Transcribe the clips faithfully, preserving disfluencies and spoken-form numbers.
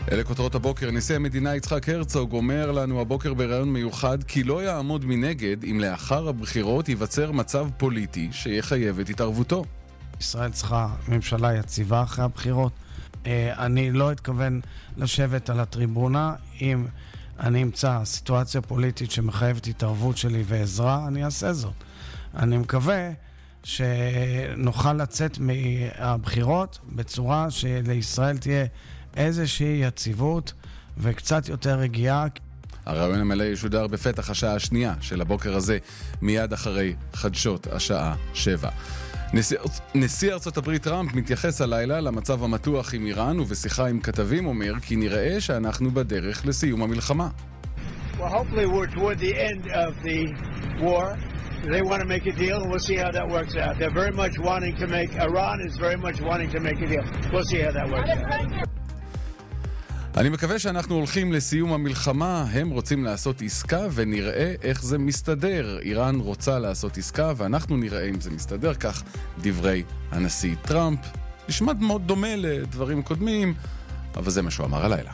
אלה כותרות הבוקר. נשיא המדינה יצחק הרצוג אומר לנו הבוקר בראיון מיוחד כי לא יעמוד מנגד אם לאחר הבחירות ייווצר מצב פוליטי שיחייב את התערבותו. ישראל צריכה ממשלה יציבה אחרי הבחירות. אני לא אתכוון לשבת על הטריבונה. אם אני אמצא סיטואציה פוליטית שמחייבת התערבות שלי ועזרה, אני אעשה זאת. אני מקווה שנוכל לצאת מהבחירות בצורה שלישראל תהיה איזושהי יציבות וקצת יותר רגיעה. הרעיון המלא ישודר בפתח השעה השנייה של הבוקר הזה, מיד אחרי חדשות השעה שבע. נשיא, נשיא ארצות הברית טראמפ מתייחס הלילה למצב המתוח עם איראן, ובשיחה עם כתבים אומר כי נראה שאנחנו בדרך לסיום המלחמה. Well, hopefully we're toward the end of the war. They want to make a deal, and we'll see how that works out. They're very much wanting to make, Iran is very much wanting to make a deal. We'll see how that works out. אני מקווה שאנחנו הולכים לסיום המלחמה, הם רוצים לעשות עסקה ונראה איך זה מסתדר. איראן רוצה לעשות עסקה ואנחנו נראה אם זה מסתדר, כך דברי הנשיא טראמפ. נשמע מאוד דומה לדברים קודמים, אבל זה מה שהוא אמר הלילה.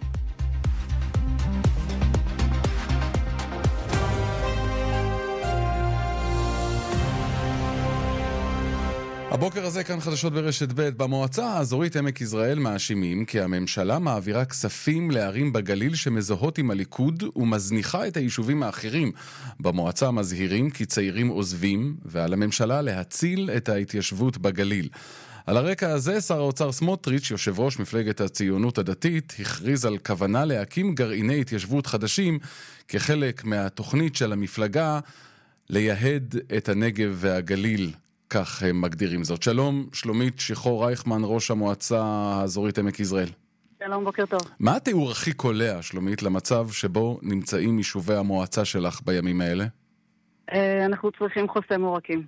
הבוקר הזה כאן חדשות ברשת ב'. במועצה האזורית עמק יזרעאל מאשימים כי הממשלה מעבירה כספים לערים בגליל שמזוהות עם הליכוד ומזניחה את היישובים האחרים. במועצה מזהירים כי צעירים עוזבים ועל הממשלה להציל את ההתיישבות בגליל. על הרקע הזה שר האוצר סמוטריץ', יושב ראש מפלגת הציונות הדתית, הכריז על כוונה להקים גרעיני התיישבות חדשים כחלק מהתוכנית של המפלגה לייהד את הנגב והגליל. כך הם מגדירים זאת. שלום, שלומית שחור רייכמן, ראש המועצה האזורית עמק יזרעאל. שלום, בוקר טוב. מה התיאור הכי קולע, שלומית, למצב שבו נמצאים יישובי המועצה שלך בימים האלה? אנחנו צריכים חוסם עורקים.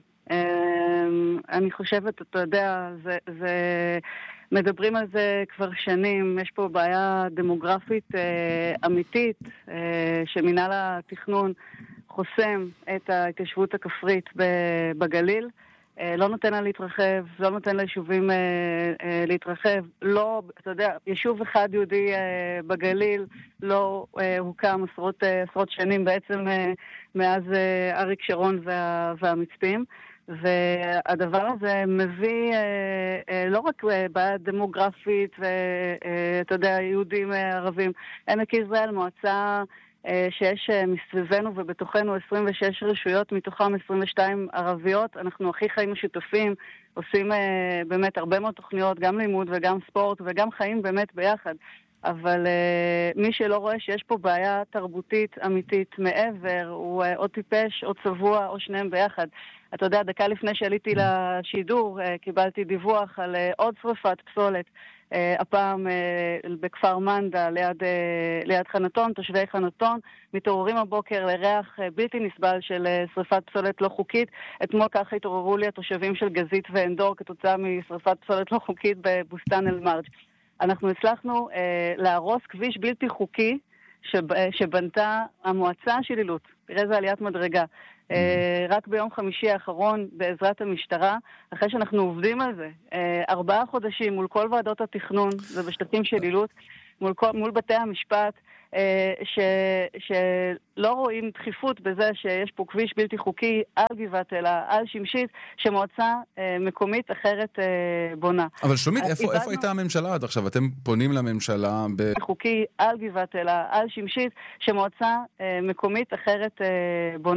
אני חושבת, אתה יודע, זה, זה, מדברים על זה כבר שנים. יש פה בעיה דמוגרפית אמיתית, שמינהל התכנון חוסם את ההתיישבות הכפרית בגליל. לא נותן לה להתרחב, לא נותן ליישובים להתרחב. לא, אתה יודע, יישוב אחד יהודי בגליל לא הוקם עשרות, עשרות שנים בעצם מאז אריק שרון וה, והמצפים. והדבר הזה מביא לא רק בעיה דמוגרפית ואתה יודע, יהודים ערבים. עמק יזרעאל, מועצה שיש מסביבנו ובתוכנו עשרים ושש רשויות, מתוכם עשרים ושתיים ערביות. אנחנו הכי חיים משותפים, עושים באמת הרבה מאוד תוכניות, גם לימוד וגם ספורט וגם חיים באמת ביחד. אבל מי שלא רואה שיש פה בעיה תרבותית אמיתית מעבר, הוא או טיפש או צבוע או שניהם ביחד. אתה יודע, דקה לפני שעליתי לשידור, קיבלתי דיווח על עוד שריפת פסולת. Uh, הפעם uh, בכפר מנדה ליד, uh, ליד חנתון. תושבי חנתון מתעוררים הבוקר לריח uh, בלתי נסבל של uh, שריפת פסולת לא חוקית. אתמול ככה התעוררו לי התושבים של גזית ואנדור כתוצאה משריפת פסולת לא חוקית בבוסתן אל מרג'. אנחנו הצלחנו uh, להרוס כביש בלתי חוקי שב, uh, שבנתה המועצה של אילת. תראה איזה עליית מדרגה. Uh, רק ביום חמישי האחרון בעזרת המשטרה, אחרי שאנחנו עובדים על זה uh, ארבעה חודשים מול כל ועדות התכנון ובשטחים של אילת, מול, מול בתי המשפט, uh, ש, שלא רואים דחיפות בזה שיש פה כביש בלתי חוקי על גבעת אלה, על שמשית, שמועצה uh, מקומית אחרת uh, בונה. אבל שלומית, איפה, איבדנו... איפה הייתה הממשלה עד עכשיו? אתם פונים לממשלה ב... חוקי על גבעת אלה, על שמשית, שמועצה uh, מקומית אחרת uh, בונה.